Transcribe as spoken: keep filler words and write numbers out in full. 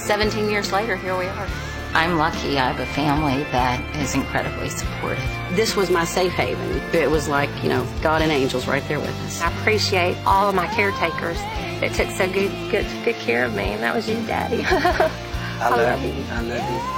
seventeen years later, here we are. I'm lucky. I have a family that is incredibly supportive. This was my safe haven. It was like, you know, God and angels right there with us. I appreciate all of my caretakers that took so good, good, good care of me, and that was you, Daddy. I, I love you. I love you.